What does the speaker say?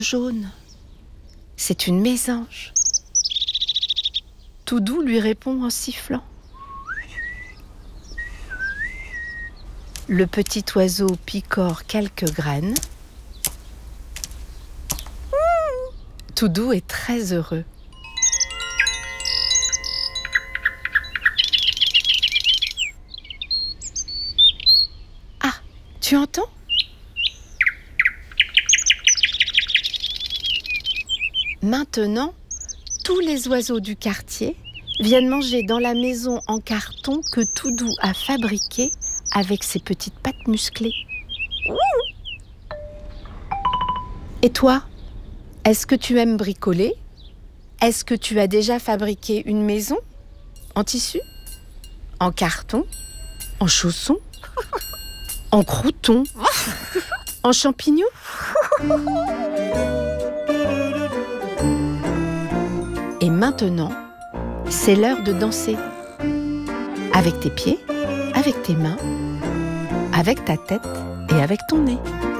jaune. C'est une mésange. Toudou lui répond en sifflant. Le petit oiseau picore quelques graines. Toudou est très heureux. Ah, tu entends ? Maintenant, tous les oiseaux du quartier viennent manger dans la maison en carton que Toudou a fabriquée avec ses petites pattes musclées. Et toi, est-ce que tu aimes bricoler ? Est-ce que tu as déjà fabriqué une maison ? En tissu ? En carton ? En chaussons ? En croûtons ? En champignons ? Et maintenant, c'est l'heure de danser. Avec tes pieds, avec tes mains, avec ta tête et avec ton nez.